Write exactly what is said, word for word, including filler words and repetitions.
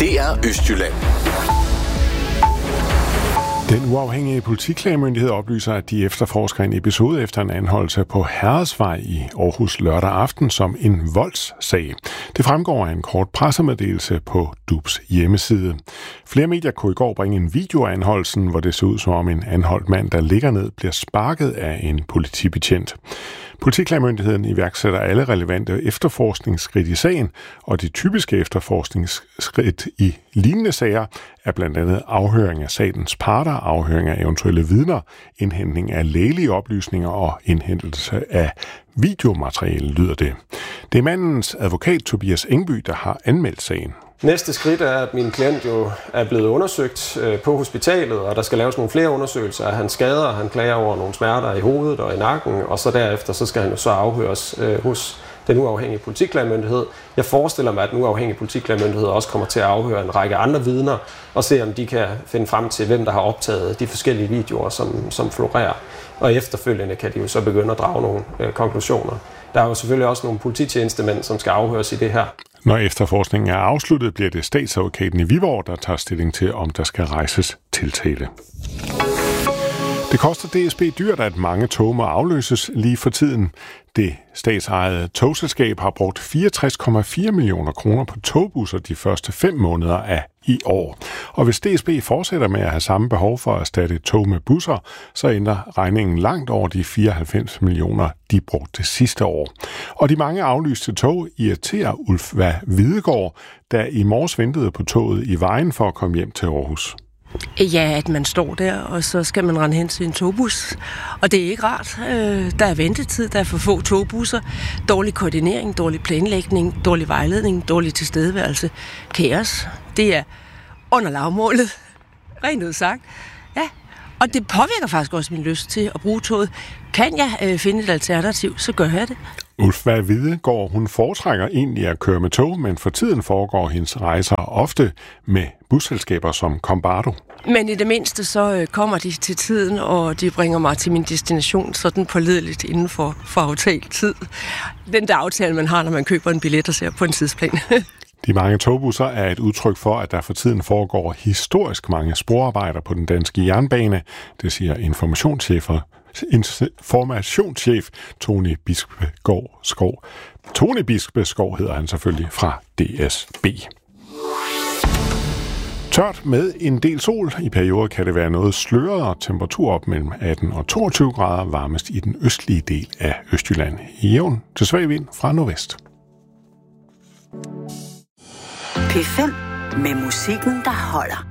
Det er Østjylland. Den uafhængige politiklagemyndighed oplyser, at de efterforsker en episode efter en anholdelse på Herredsvej i Aarhus lørdag aften som en voldssag. Det fremgår af en kort pressemeddelelse på D U B's hjemmeside. Flere medier kunne i går bringe en video af anholdelsen, hvor det ser ud som om en anholdt mand, der ligger ned, bliver sparket af en politibetjent. Politiklagemyndigheden iværksætter alle relevante efterforskningsskridt i sagen, og de typiske efterforskningsskridt i lignende sager er blandt andet afhøring af sagens parter, afhøring af eventuelle vidner, indhentning af lægelige oplysninger og indhentelse af videomateriale, lyder det. Det er mandens advokat Tobias Engby, der har anmeldt sagen. Næste skridt er, at min klient jo er blevet undersøgt på hospitalet, og der skal laves nogle flere undersøgelser af hans skader. Han klager over nogle smerter i hovedet og i nakken, og så derefter så skal han jo så afhøres øh, hos den uafhængige politiklagemyndighed. Jeg forestiller mig, at den uafhængige politiklagemyndighed også kommer til at afhøre en række andre vidner, og se om de kan finde frem til, hvem der har optaget de forskellige videoer, som, som florerer. Og efterfølgende kan de jo så begynde at drage nogle øh, konklusioner. Der er jo selvfølgelig også nogle polititjenestemænd, som skal afhøres i det her. Når efterforskningen er afsluttet, bliver det statsadvokaten i Viborg, der tager stilling til, om der skal rejses tiltale. Det koster D S B dyrt, at mange tog må afløses lige for tiden. Det statsejede togselskab har brugt fireogtres komma fire millioner kroner på togbusser de første fem måneder af i år. Og hvis D S B fortsætter med at have samme behov for at erstatte tog med busser, så ender regningen langt over de fireoghalvfems millioner, de brugte sidste år. Og de mange aflyste tog irriterer Ulf Videgaard, der i morges ventede på toget i vejen for at komme hjem til Aarhus. Ja, at man står der, og så skal man rende hen til en togbus. Og det er ikke rart. Der er ventetid, der er for få togbusser, dårlig koordinering, dårlig planlægning, dårlig vejledning, dårlig tilstedeværelse, kaos. Det er under lavmålet, rent ud sagt. Ja, og det påvirker faktisk også min lyst til at bruge toget. Kan jeg øh, finde et alternativ, så gør jeg det. Ulf Videgaard, hun foretrækker egentlig at køre med tog, men for tiden foregår hendes rejser ofte med busselskaber som Combardo. Men i det mindste så øh, kommer de til tiden, og de bringer mig til min destination sådan pålideligt inden for, for hoteltid. Den der aftale, man har, når man køber en billet og ser på en tidsplan. De mange togbusser er et udtryk for, at der for tiden foregår historisk mange sporarbejder på den danske jernbane, det siger informationschefer informationschef Tony Bispegård Skov. Tony Bispegård hedder han selvfølgelig fra D S B. Tørt med en del sol. I perioder kan det være noget sløret og temperatur op mellem atten og toogtyve grader, varmest i den østlige del af Østjylland. I jævn til svag vind fra nordvest. P fem med musikken, der holder.